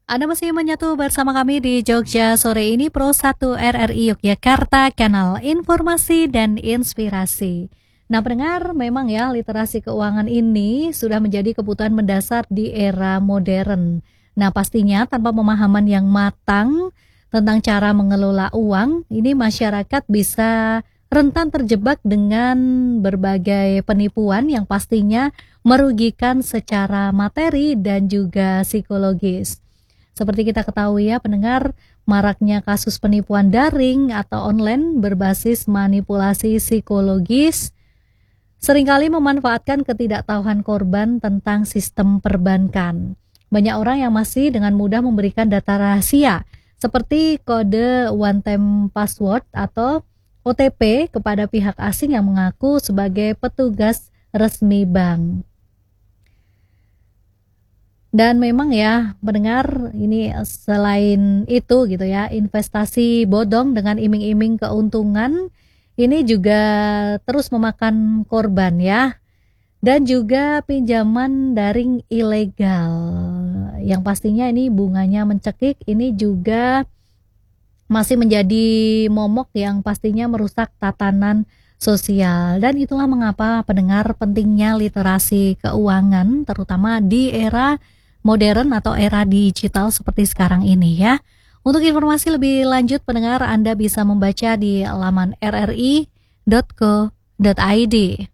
Anda masih menyatu bersama kami di Jogja sore ini Pro 1 RRI Yogyakarta, kanal informasi dan inspirasi. Nah pendengar, memang ya literasi keuangan ini sudah menjadi kebutuhan mendasar di era modern. Nah pastinya tanpa pemahaman yang matang tentang cara mengelola uang, ini masyarakat bisa rentan terjebak dengan berbagai penipuan yang pastinya merugikan secara materi dan juga psikologis. Seperti kita ketahui ya pendengar, maraknya kasus penipuan daring atau online berbasis manipulasi psikologis seringkali memanfaatkan ketidaktahuan korban tentang sistem perbankan. Banyak orang yang masih dengan mudah memberikan data rahasia seperti kode one time password atau OTP kepada pihak asing yang mengaku sebagai petugas resmi bank. Dan memang ya pendengar, ini selain itu gitu ya, investasi bodong dengan iming-iming keuntungan ini juga terus memakan korban ya. Dan juga pinjaman daring ilegal yang pastinya ini bunganya mencekik, ini juga masih menjadi momok yang pastinya merusak tatanan sosial. Dan itulah mengapa pendengar pentingnya literasi keuangan terutama di era modern atau era digital seperti sekarang ini ya. Untuk informasi lebih lanjut pendengar Anda bisa membaca di laman rri.co.id.